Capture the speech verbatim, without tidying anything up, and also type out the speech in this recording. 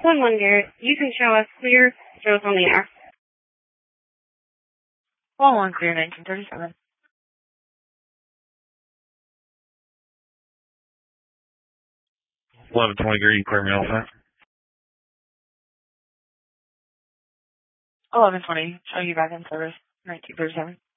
One one Garrett, you can show us clear. Show us on the air. One one clear, nineteen thirty-seven. Eleven twenty Grady, clear me off that. Eleven twenty, show you back in service, nineteen thirty-seven.